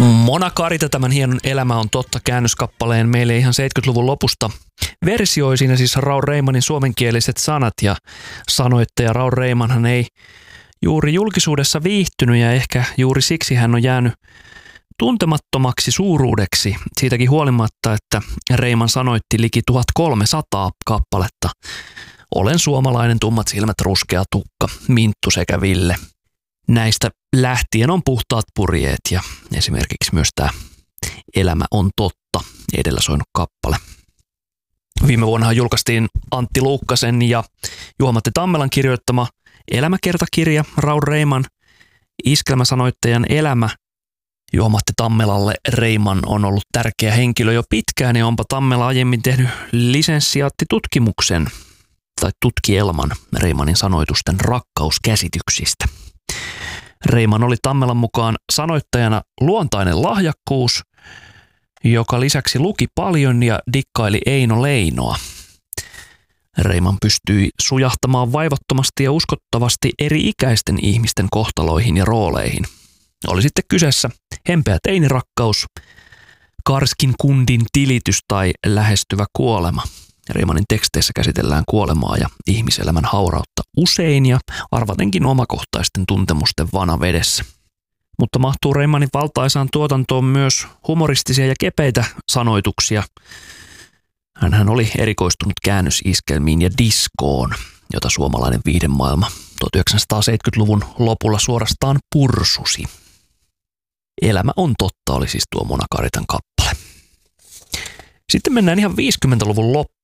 Mona Karita, tämän hienon Elämä on totta -käännöskappaleen meille ihan 70-luvun lopusta versioi siinä siis Raul Reimanin suomenkieliset sanat, ja sanoittaja Raul Reimanhan ei juuri julkisuudessa viihtynyt, ja ehkä juuri siksi hän on jäänyt tuntemattomaksi suuruudeksi siitäkin huolimatta, että Reiman sanoitti liki 1300 kappaletta. Olen suomalainen, tummat silmät, ruskea tukka, Minttu sekä Ville. Näistä lähtien on puhtaat purjeet ja esimerkiksi myös tämä Elämä on totta edellä soinut kappale. Viime vuonna julkaistiin Antti Luukkasen ja Juha-Matti Tammelan kirjoittama elämäkertakirja Raul Reiman iskelmäsanoittajan elämä. Juha-Matti Tammelalle Reiman on ollut tärkeä henkilö jo pitkään, ja onpa Tammela aiemmin tehnyt lisensiaattitutkimuksen tai tutkielman Reimanin sanoitusten rakkauskäsityksistä. Reiman oli Tammelan mukaan sanoittajana luontainen lahjakkuus, joka lisäksi luki paljon ja dikkaili Eino Leinoa. Reiman pystyi sujahtamaan vaivattomasti ja uskottavasti eri-ikäisten ihmisten kohtaloihin ja rooleihin. Oli sitten kyseessä hempeä teinirakkaus, karskin kundin tilitys tai lähestyvä kuolema. Reimanin teksteissä käsitellään kuolemaa ja ihmiselämän haurautta usein ja arvatenkin omakohtaisten tuntemusten vanavedessä. Mutta mahtuu Reimanin valtaisaan tuotantoon myös humoristisia ja kepeitä sanoituksia. Hänhän oli erikoistunut käännösiskelmiin ja diskoon, jota suomalainen viihdemaailma 1970-luvun lopulla suorastaan pursusi. Elämä on totta oli siis tuo Mona Karitan kappale. Sitten mennään ihan 50-luvun loppuun.